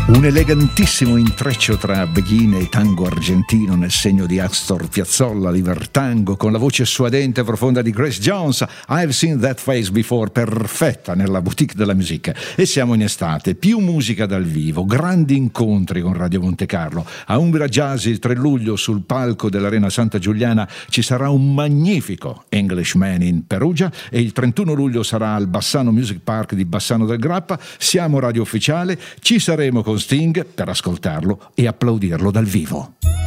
Un elegantissimo intreccio tra Beguine e tango argentino nel segno di Astor Piazzolla, Libertango, con la voce suadente e profonda di Grace Jones. I've seen that face before, perfetta nella boutique della musica. E siamo in estate, più musica dal vivo, grandi incontri con Radio Monte Carlo. A Umbria Jazz il 3 luglio sul palco dell'Arena Santa Giuliana ci sarà un magnifico Englishman in Perugia e il 31 luglio sarà al Bassano Music Park di Bassano del Grappa. Siamo radio ufficiale, ci saremo con Sting per ascoltarlo e applaudirlo dal vivo.